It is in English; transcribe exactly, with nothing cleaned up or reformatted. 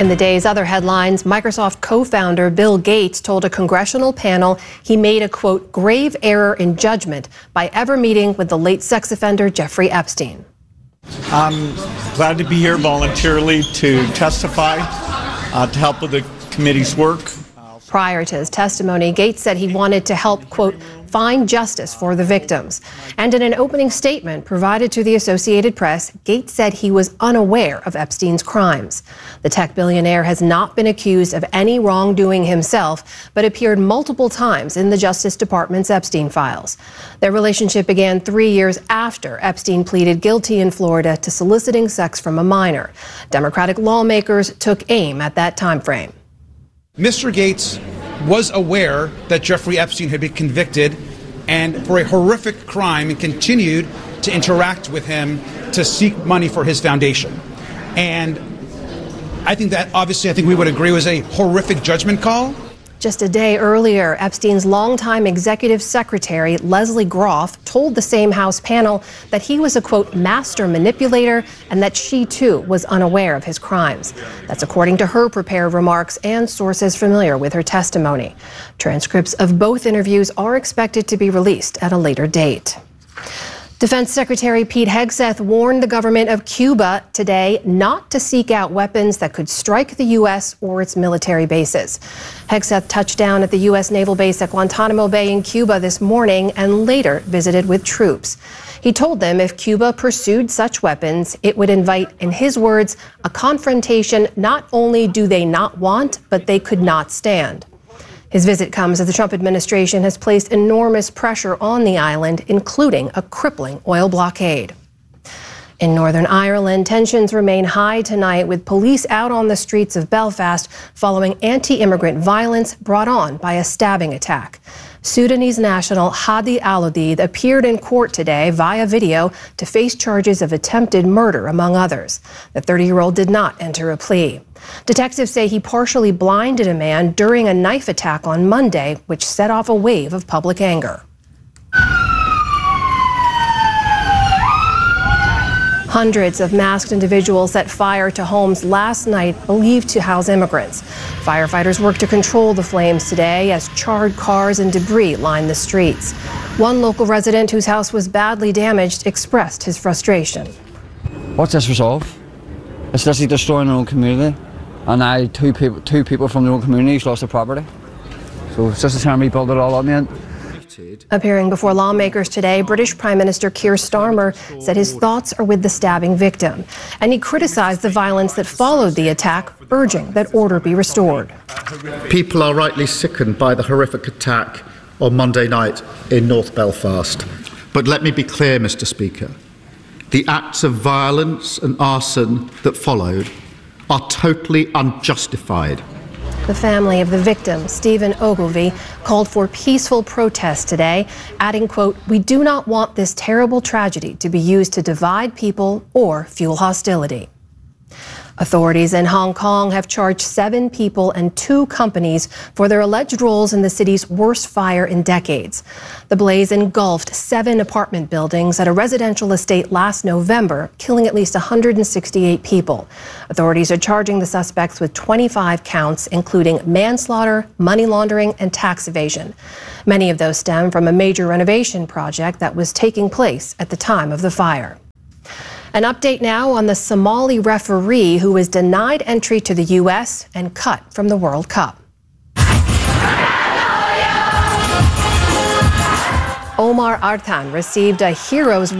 In the day's other headlines, Microsoft co-founder Bill Gates told a congressional panel he made a, quote, grave error in judgment by ever meeting with the late sex offender Jeffrey Epstein. I'm glad to be here voluntarily to testify, uh, to help with the committee's work. Prior to his testimony, Gates said he wanted to help, quote, find justice for the victims. And in an opening statement provided to the Associated Press, Gates said he was unaware of Epstein's crimes. The tech billionaire has not been accused of any wrongdoing himself, but appeared multiple times in the Justice Department's Epstein files. Their relationship began three years after Epstein pleaded guilty in Florida to soliciting sex from a minor. Democratic lawmakers took aim at that time frame. Mister Gates was aware that Jeffrey Epstein had been convicted and for a horrific crime and continued to interact with him to seek money for his foundation. And I think that obviously I think we would agree was a horrific judgment call. Just a day earlier, Epstein's longtime executive secretary, Leslie Groff, told the same House panel that he was a, quote, master manipulator and that she, too, was unaware of his crimes. That's according to her prepared remarks and sources familiar with her testimony. Transcripts of both interviews are expected to be released at a later date. Defense Secretary Pete Hegseth warned the government of Cuba today not to seek out weapons that could strike the U S or its military bases. Hegseth touched down at the U S naval base at Guantanamo Bay in Cuba this morning and later visited with troops. He told them if Cuba pursued such weapons, it would invite, in his words, a confrontation not only do they not want, but they could not stand. His visit comes as the Trump administration has placed enormous pressure on the island, including a crippling oil blockade. In Northern Ireland, tensions remain high tonight with police out on the streets of Belfast following anti-immigrant violence brought on by a stabbing attack. Sudanese national Hadi Al-Odeid appeared in court today via video to face charges of attempted murder, among others. The thirty-year-old did not enter a plea. Detectives say he partially blinded a man during a knife attack on Monday, which set off a wave of public anger. Hundreds of masked individuals set fire to homes last night believed to house immigrants. Firefighters worked to control the flames today as charred cars and debris lined the streets. One local resident whose house was badly damaged expressed his frustration. What's this resolve? It's literally destroying their own community. And now two people, two people from their own communities lost their property. So it's just a time to rebuild it all up, man. Appearing before lawmakers today, British Prime Minister Keir Starmer said his thoughts are with the stabbing victim. And he criticized the violence that followed the attack, urging that order be restored. People are rightly sickened by the horrific attack on Monday night in North Belfast. But let me be clear, Mister Speaker. The acts of violence and arson that followed are totally unjustified. The family of the victim, Stephen Ogilvie, called for peaceful protests today, adding, quote, we do not want this terrible tragedy to be used to divide people or fuel hostility. Authorities in Hong Kong have charged seven people and two companies for their alleged roles in the city's worst fire in decades. The blaze engulfed seven apartment buildings at a residential estate last November, killing at least one hundred sixty-eight people. Authorities are charging the suspects with twenty-five counts, including manslaughter, money laundering, and tax evasion. Many of those stem from a major renovation project that was taking place at the time of the fire. An update now on the Somali referee who was denied entry to the U S and cut from the World Cup. Omar Artan received a Heroes